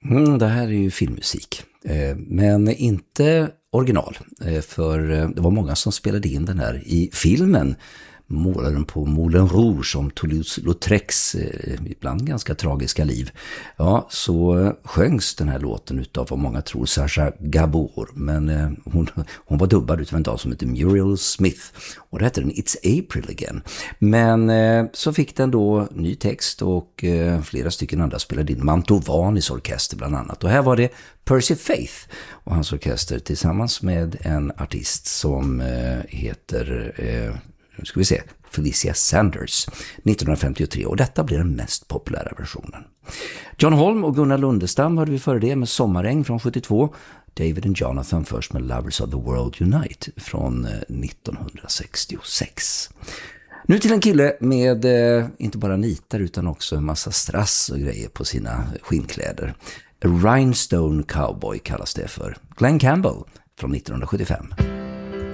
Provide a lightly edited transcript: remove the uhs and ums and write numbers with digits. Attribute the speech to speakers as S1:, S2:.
S1: Det här är ju filmmusik, men inte original, för det var många som spelade in den här i filmen Målaren på Moulin Rouge om Toulouse-Lautrecs ibland ganska tragiska liv. Ja, så sjöngs den här låten utav vad många tror Sacha Gabor, men hon var dubbad utav en dag som heter Muriel Smith, och det heter den It's April Again. Men så fick den då ny text, och flera stycken andra spelade in, Mantovanis orkester bland annat, och här var det Percy Faith och hans orkester tillsammans med en artist som heter nu ska vi se, Felicia Sanders 1953, och detta blir den mest populära versionen. John Holm och Gunnar Lundestam hörde vi före det med Sommaräng från 72, David and Jonathan först med Lovers of the World Unite från 1966. Nu till en kille med inte bara nitar utan också en massa strass och grejer på sina skinnkläder. A Rhinestone Cowboy kallas det för. Glenn Campbell från 1975.